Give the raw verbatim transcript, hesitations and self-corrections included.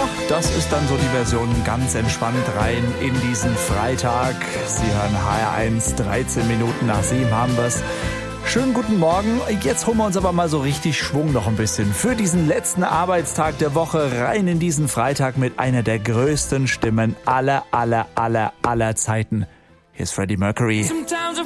das ist dann so die Version ganz entspannt rein in diesen Freitag. Sie hören H R eins, dreizehn Minuten nach sieben haben wir's. Schönen guten Morgen. Jetzt holen wir uns aber mal so richtig Schwung noch ein bisschen für diesen letzten Arbeitstag der Woche rein in diesen Freitag mit einer der größten Stimmen aller, aller, aller, aller Zeiten. Hier ist Freddie Mercury. Sometimes I